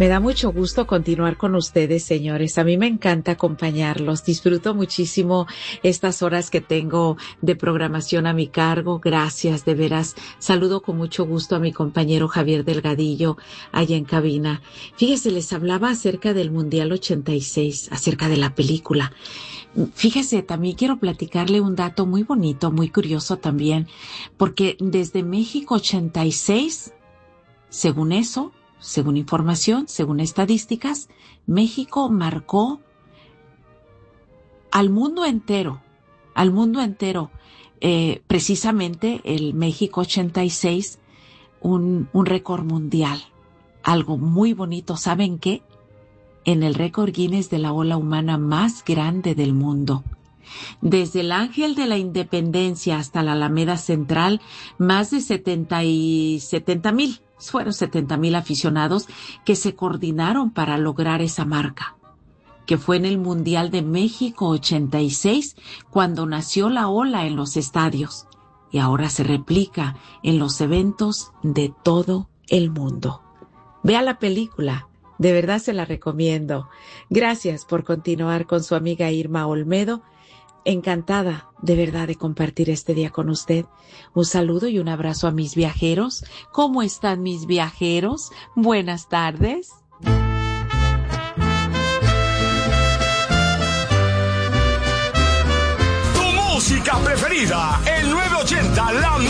Me da mucho gusto continuar con ustedes, señores. A mí me encanta acompañarlos. Disfruto muchísimo estas horas que tengo de programación a mi cargo. Gracias, de veras. Saludo con mucho gusto a mi compañero Javier Delgadillo allá en cabina. Fíjese, les hablaba acerca del Mundial 86, acerca de la película. Fíjese, también quiero platicarle un dato muy bonito, muy curioso también, porque desde México 86, según eso, según información, según estadísticas, México marcó al mundo entero, precisamente el México 86, un récord mundial, algo muy bonito. ¿Saben qué? En el récord Guinness de la ola humana más grande del mundo. Desde el Ángel de la Independencia hasta la Alameda Central, más de 70,000 aficionados que se coordinaron para lograr esa marca, que fue en el Mundial de México 86, cuando nació la ola en los estadios, y ahora se replica en los eventos de todo el mundo. Vea la película. De verdad se la recomiendo. Gracias por continuar con su amiga Irma Olmedo. Encantada, de verdad, de compartir este día con usted. Un saludo y un abrazo a mis viajeros. ¿Cómo están mis viajeros? Buenas tardes. Tu música preferida, el 980, la